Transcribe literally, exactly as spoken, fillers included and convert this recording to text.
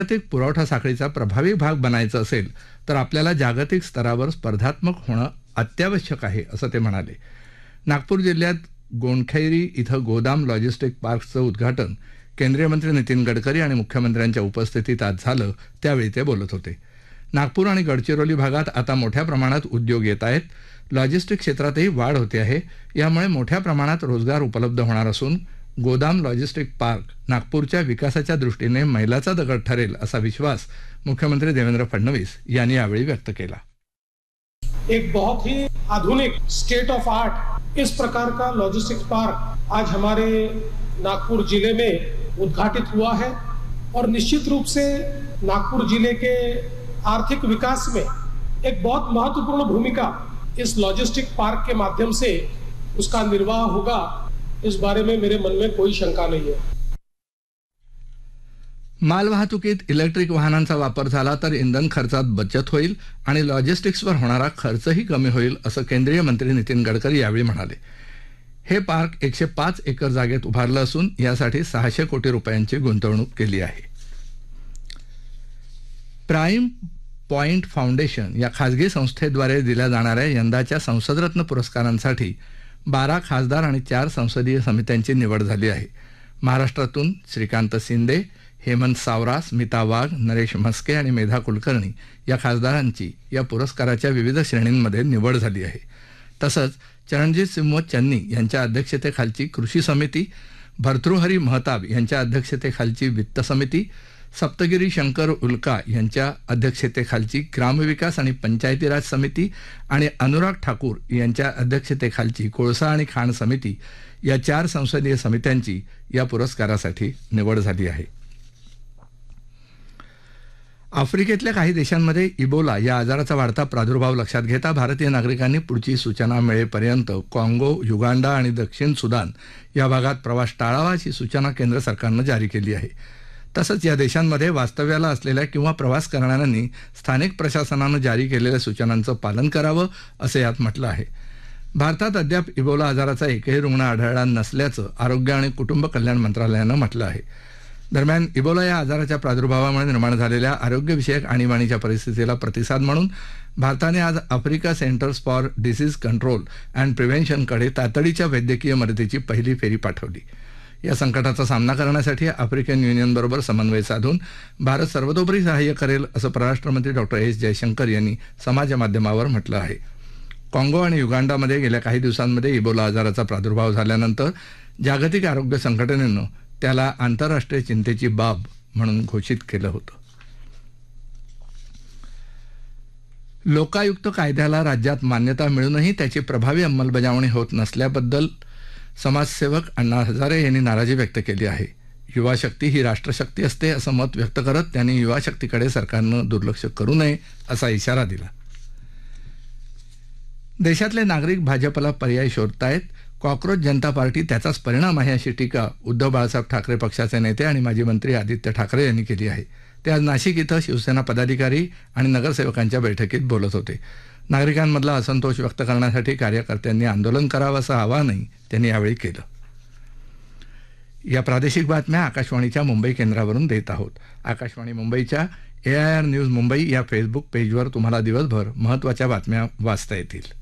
जागतिक पुरवठा साखळीचा प्रभावी भाग बनायचा असेल तर आपल्याला जागतिक स्तरावर स्पर्धात्मक होणं अत्यावश्यक आहे असं ते म्हणाले. नागपूर जिल्ह्यात गोंडखैरी इथं गोदाम लॉजिस्टिक पार्कचं उद्घाटन केंद्रीय मंत्री नितीन गडकरी आणि मुख्यमंत्र्यांच्या उपस्थितीत आज झालं, त्यावेळी ते बोलत होते. नागपूर आणि गडचिरोली भागात आता मोठ्या प्रमाणात उद्योग येत आहेत. लॉजिस्टिक क्षेत्रातही वाढ होते आहे. यामुळे मोठ्या प्रमाणात रोजगार उपलब्ध होणार असून गोदाम लॉजिस्टिक पार्क नागपूरच्या विकासाच्या दृष्टीने मैलाचा दगड ठरेल असा विश्वास मुख्यमंत्री देवेंद्र फडणवीस यांनी यावेळी व्यक्त केला. एक बहुत ही आधुनिक स्टेट ऑफ आर्ट इस प्रकार का लॉजिस्टिक्स पार्क आज हमारे नागपुर जिले में उद्घाटित हुआ है और निश्चित रूप से नागपुर जिले के आर्थिक विकास में एक बहुत महत्वपूर्ण भूमिका इस लॉजिस्टिक पार्क के माध्यम से उसका निर्वाह होगा, इस बारे में मेरे मन में कोई शंका नहीं है. मालवाहतुकीत इलेक्ट्रिक वाहनांचा वापर झाला तर इंधन खर्चात बचत होईल आणि लॉजिस्टिक्सवर होणारा खर्चही कमी होईल असं केंद्रीय मंत्री नितीन गडकरी यावेळी म्हणाले. हे पार्क एकशे पाच एकर जागेत उभारलं असून यासाठी सहाशे कोटी रुपयांची गुंतवणूक केली आहे. प्राईम पॉइंट फाउंडेशन या खासगी संस्थेद्वारे दिल्या जाणाऱ्या यंदाच्या संसदरत्न पुरस्कारांसाठी बारा खासदार आणि चार संसदीय समित्यांची निवड झाली आहे. महाराष्ट्रातून श्रीकांत शिंदे, हेमंत सावरा, स्मिता वाघ, नरेश म्हस्के आणि मेधा कुलकर्णी या खासदारांची या पुरस्काराच्या विविध श्रेणींमध्ये निवड झाली आहे. तसंच चरणजीत सिंह चन्नी यांच्या अध्यक्षतेखालची कृषी समिती, भर्तृहरी महताब यांच्या अध्यक्षतेखालची वित्त समिती, सप्तगिरी शंकर उल्का यांच्या अध्यक्षतेखालची ग्रामविकास आणि पंचायती राज समिती आणि अनुराग ठाकूर यांच्या अध्यक्षतेखालची कोळसा आणि खाण समिती या चार संसदीय समित्यांची या पुरस्कारासाठी निवड झाली आहे. आफ्रिकेतल्या काही देशांमध्ये इबोला या आजाराचा वाढता प्रादुर्भाव लक्षात घेता भारतीय नागरिकांनी पुढची सूचना मिळेपर्यंत काँगो, युगांडा आणि दक्षिण सुदान या भागात प्रवास टाळावा अशी सूचना केंद्र सरकारनं जारी केली आहे. तसंच या देशांमध्ये वास्तव्याला असलेल्या किंवा प्रवास करणाऱ्यांनी स्थानिक प्रशासनानं जारी केलेल्या सूचनांचं पालन करावं असं यात म्हटलं आहे. भारतात अद्याप इबोला आजाराचा एकही रुग्ण आढळला नसल्याचं आरोग्य आणि कुटुंब कल्याण मंत्रालयानं म्हटलं आहे. दरम्यान इबोला या आजाराच्या प्रादुर्भावामुळे निर्माण झालेल्या आरोग्यविषयक आणीबाणीच्या परिस्थितीला प्रतिसाद म्हणून भारताने आज Africa centres for disease control and प्रिव्हेन्शनकडे तातडीच्या वैद्यकीय मदतीची पहिली फेरी पाठवली. या संकटाचा सामना करण्यासाठी आफ्रिकन युनियनबरोबर समन्वय साधून भारत सर्वतोपरी सहाय्य करेल असं परराष्ट्रमंत्री डॉक्टर एस जयशंकर यांनी समाजमाध्यमावर म्हटलं आहे. काँगो आणि युगांडामध्ये गेल्या काही दिवसांमध्ये इबोला आजाराचा प्रादुर्भाव झाल्यानंतर जागतिक आरोग्य संघटनेनं त्याला आंतरराष्ट्रीय चिंतेची बाब म्हणून घोषित केलं होतं. लोकायुक्त कायद्याला राज्यात मान्यता मिळूनही त्याची प्रभावी अंमलबजावणी होत नसल्याबद्दल समाजसेवक अण्णा हजारे यांनी नाराजी व्यक्त केली आहे. युवा शक्ती ही राष्ट्रशक्ती असते असं मत व्यक्त करत त्यांनी युवा शक्तीकडे सरकारनं दुर्लक्ष करू नये असा इशारा दिला. देशातले नागरिक भाजपला पर्याय शोधतायत. कॉक्रोच जनता पार्टी त्याचाच परिणाम आहे अशी टीका उद्धव बाळासाहेब ठाकरे पक्षाचे नेते आणि माजी मंत्री आदित्य ठाकरे यांनी केली आहे. ते आज नाशिक इथं शिवसेना पदाधिकारी आणि नगरसेवकांच्या बैठकीत बोलत होते. नागरिकांमधला असंतोष व्यक्त करण्यासाठी कार्यकर्त्यांनी आंदोलन करावं असं आवाहनही त्यांनी यावेळी केलं. या प्रादेशिक बातम्या आकाशवाणीच्या मुंबई केंद्रावरून देत आहोत. आकाशवाणी मुंबईच्या ए आय आर न्यूज मुंबई या फेसबुक पेजवर तुम्हाला दिवसभर महत्त्वाच्या बातम्या वाचता येतील.